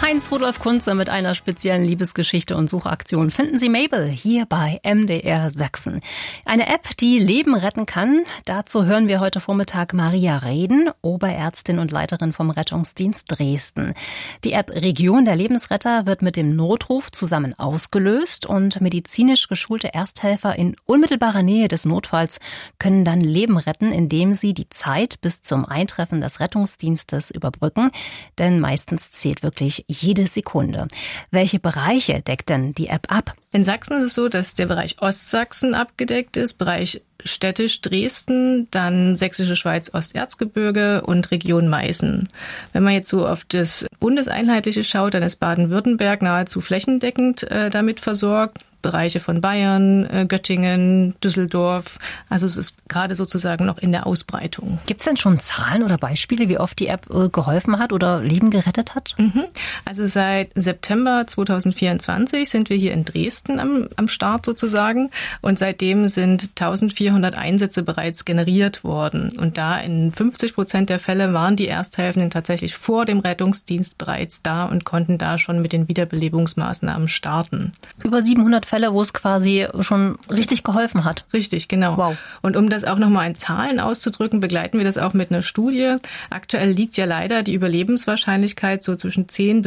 Heinz Rudolf Kunze mit einer speziellen Liebesgeschichte und Suchaktion. Finden Sie Mabel hier bei MDR Sachsen. Eine App, die Leben retten kann. Dazu hören wir heute Vormittag Maria Reden, Oberärztin und Leiterin vom Rettungsdienst Dresden. Die App Region der Lebensretter wird mit dem Notruf zusammen ausgelöst und medizinisch geschulte Ersthelfer in unmittelbarer Nähe des Notfalls können dann Leben retten, indem sie die Zeit bis zum Eintreffen des Rettungsdienstes überbrücken. Denn meistens zählt wirklich jede Sekunde. Welche Bereiche deckt denn die App ab? In Sachsen ist es so, dass der Bereich Ostsachsen abgedeckt ist, Bereich städtisch Dresden, dann Sächsische Schweiz, Osterzgebirge und Region Meißen. Wenn man jetzt so auf das Bundeseinheitliche schaut, dann ist Baden-Württemberg nahezu flächendeckend damit versorgt. Bereiche von Bayern, Göttingen, Düsseldorf. Also es ist gerade sozusagen noch in der Ausbreitung. Gibt es denn schon Zahlen oder Beispiele, wie oft die App geholfen hat oder Leben gerettet hat? Also seit September 2024 sind wir hier in Dresden am Start sozusagen. Und seitdem sind 1400 Einsätze bereits generiert worden. Und da in 50% der Fälle waren die Ersthelfenden tatsächlich vor dem Rettungsdienst bereits da und konnten da schon mit den Wiederbelebungsmaßnahmen starten. Über 700 Fälle, wo es quasi schon richtig geholfen hat. Richtig, genau. Wow. Und um das auch nochmal in Zahlen auszudrücken, begleiten wir das auch mit einer Studie. Aktuell liegt ja leider die Überlebenswahrscheinlichkeit so zwischen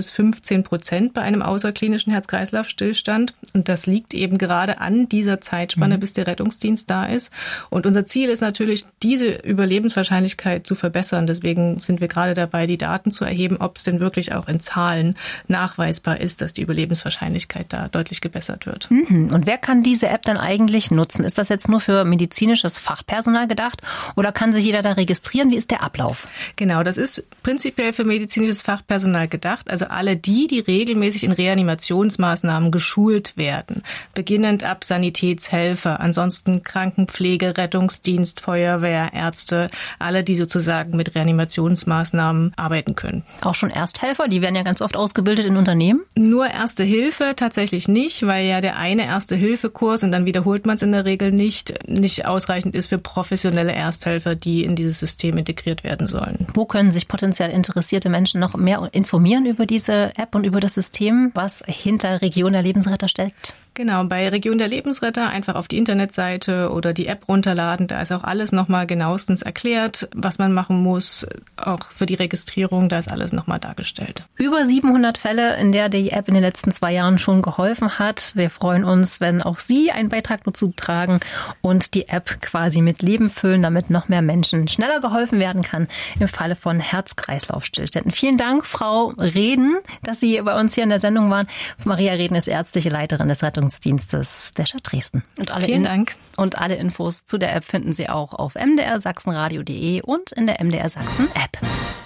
10-15% bei einem außerklinischen Herz-Kreislauf-Stillstand. Und das liegt eben gerade an dieser Zeitspanne, bis der Rettungsdienst da ist. Und unser Ziel ist natürlich, diese Überlebenswahrscheinlichkeit zu verbessern. Deswegen sind wir gerade dabei, die Daten zu erheben, ob es denn wirklich auch in Zahlen nachweisbar ist, dass die Überlebenswahrscheinlichkeit da deutlich gebessert wird. Und wer kann diese App dann eigentlich nutzen? Ist das jetzt nur für medizinisches Fachpersonal gedacht oder kann sich jeder da registrieren? Wie ist der Ablauf? Genau, das ist prinzipiell für medizinisches Fachpersonal gedacht. Also alle die regelmäßig in Reanimationsmaßnahmen geschult werden. Beginnend ab Sanitätshelfer, ansonsten Krankenpflege, Rettungsdienst, Feuerwehr, Ärzte. Alle, die sozusagen mit Reanimationsmaßnahmen arbeiten können. Auch schon Ersthelfer? Die werden ja ganz oft ausgebildet in Unternehmen. Nur Erste Hilfe tatsächlich nicht, weil ja der eine Erste-Hilfe-Kurs, und dann wiederholt man es in der Regel nicht ausreichend ist für professionelle Ersthelfer, die in dieses System integriert werden sollen. Wo können sich potenziell interessierte Menschen noch mehr informieren über diese App und über das System, was hinter Region der Lebensretter steckt? Genau, bei Region der Lebensretter einfach auf die Internetseite oder die App runterladen. Da ist auch alles nochmal genauestens erklärt, was man machen muss. Auch für die Registrierung, da ist alles nochmal dargestellt. Über 700 Fälle, in der die App in den letzten 2 Jahren schon geholfen hat. Wir freuen uns, wenn auch Sie einen Beitrag dazu tragen und die App quasi mit Leben füllen, damit noch mehr Menschen schneller geholfen werden kann im Falle von Herz-Kreislauf-Stillständen. Vielen Dank, Frau Reden, dass Sie bei uns hier in der Sendung waren. Maria Reden ist ärztliche Leiterin des Rettungsdienstes der Stadt Dresden. Vielen Dank. Und alle Infos zu der App finden Sie auch auf mdrsachsenradio.de und in der MDR Sachsen App.